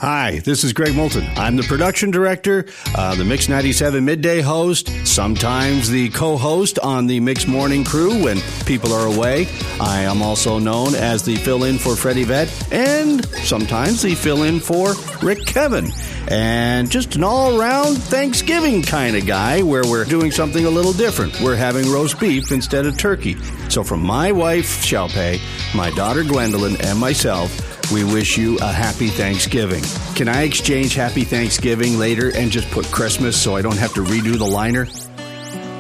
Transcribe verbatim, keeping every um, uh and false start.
Hi, this is Greg Moulton. I'm the production director, uh, the Mix ninety-seven midday host, sometimes the co-host on the Mix morning crew when people are away. I am also known as the fill-in for Freddie Vett and sometimes the fill-in for Rick Kevin. And just an all-around Thanksgiving kind of guy where we're doing something a little different. We're having roast beef instead of turkey. So from my wife, Shalpay, my daughter, Gwendolyn, and myself, we wish you a happy Thanksgiving. Can I exchange happy Thanksgiving later and just put Christmas so I don't have to redo the liner?